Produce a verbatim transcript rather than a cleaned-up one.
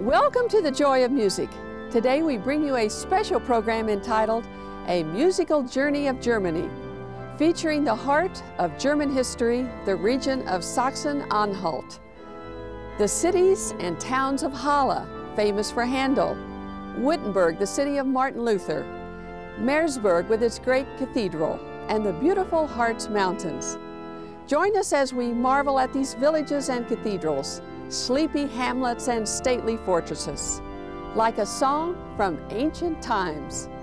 Welcome to the Joy of Music. Today we bring you a special program entitled A Musical Journey of Germany, featuring the heart of German history, the region of Sachsen-Anhalt. The cities and towns of Halle, famous for Handel, Wittenberg, the city of Martin Luther, Meersburg with its great cathedral, and the beautiful Harz Mountains. Join us as we marvel at these villages and cathedrals, sleepy hamlets and stately fortresses, like a song from ancient times.